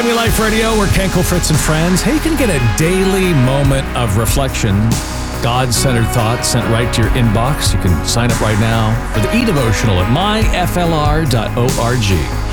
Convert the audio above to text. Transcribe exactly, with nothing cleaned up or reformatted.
Jamie Life Radio. We're Kenkel, Fritz, and Friends. Hey, you can get a daily moment of reflection, God-centered thoughts sent right to your inbox. You can sign up right now for the e-devotional at my f l r dot org.